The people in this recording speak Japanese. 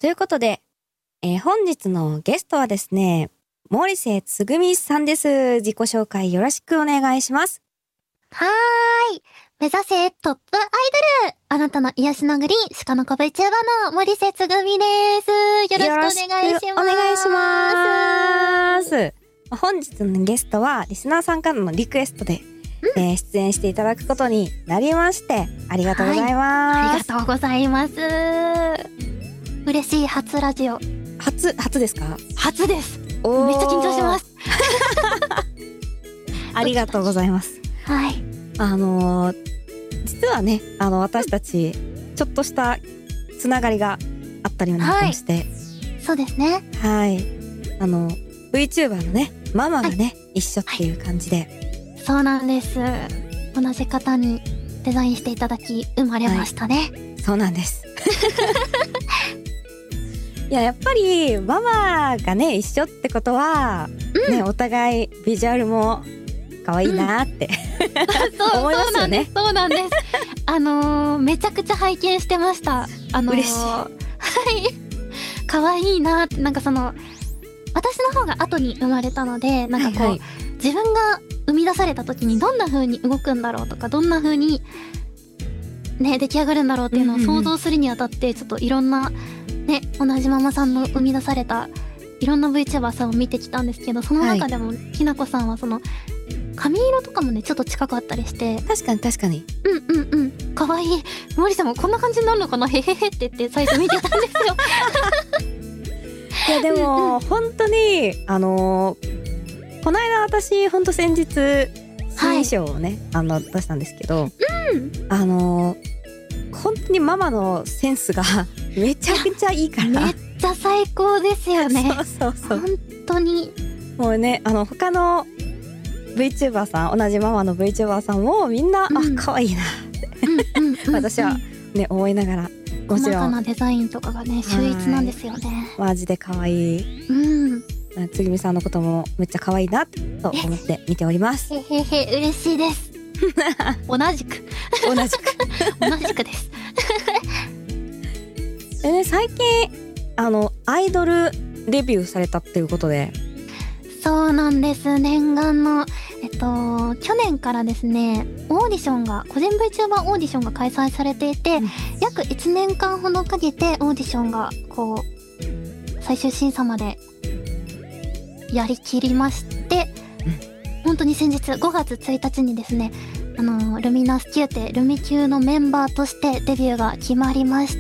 ということで、本日のゲストはですね、森瀬つぐみさんです。自己紹介よろしくお願いします。 はーい。目指せトップアイドル、あなたの癒しのグリーン、鹿の子 VTuber の森瀬つぐみです。よろしくお願いします。 お願いします。本日のゲストはリスナーさんからのリクエストで、出演していただくことになりまして、ありがとうございます。 ありがとうございます。嬉しい初ラジオ。 初ですか？ 初です。めっちゃ緊張します。 ありがとうございます。 はい。 実はね、私たちちょっとしたつながりがあったりもまして、 そうですね。 はい。VTuber のね、ママがね、一緒っていう感じで。 そうなんです。同じ方にデザインしていただき生まれましたね。 そうなんです。いや、やっぱりママがね一緒ってことは、ね、お互いビジュアルも可愛いなって、思いますよね。 そうなんです。めちゃくちゃ拝見してました。 嬉しい。 はい。可愛いなって、なんか私の方が後に生まれたので、なんかこう、自分が生み出された時にどんな風に動くんだろうとか、どんな風にね出来上がるんだろうっていうのを想像するにあたって、ちょっといろんなね、同じママさんの生み出されたいろんな VTuber さんを見てきたんですけど、その中でもきなこさんは髪色とかもねちょっと近かったりして、 確かに可愛い。森さんもこんな感じになるのかな、へへへって言って最初見てたんですよ。 いやでも本当にこの間私本当先日新衣装をね、出したんですけど、本当にママのセンスがめちゃくちゃいいから、 めっちゃ最高ですよね。 そう本当にもうね、他の VTuber さん、同じママの VTuber さんもみんな、可愛いなって私はね思いながら、もちろん細かなデザインとかがね秀逸なんですよね。 マジで可愛い。つぐみさんのこともめっちゃ可愛いなと思って見ております。 へへへ、嬉しいです。同じくですね、最近アイドルデビューされたっていうことで。 そうなんです。念願の去年からですね、オーディションが、個人 VTuber オーディションが開催されていて、約1年間ほどかけてオーディションがこう最終審査までやりきりまして、本当に先日5月1日にですね、ルミナス9ルミ級のメンバーとしてデビューが決まりました。